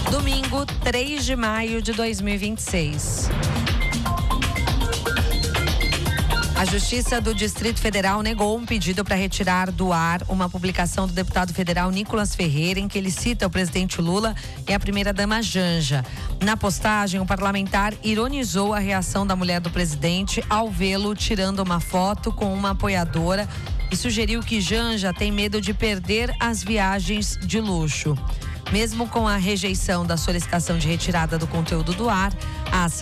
Domingo, 3 de maio de 2026. A Justiça do Distrito Federal negou um pedido para retirar do ar uma publicação do deputado federal Nicolas Ferreira, em que ele cita o presidente Lula e a primeira-dama Janja. Na postagem, o parlamentar ironizou a reação da mulher do presidente ao vê-lo tirando uma foto com uma apoiadora e sugeriu que Janja tem medo de perder as viagens de luxo. Mesmo com a rejeição da solicitação de retirada do conteúdo do ar, a ação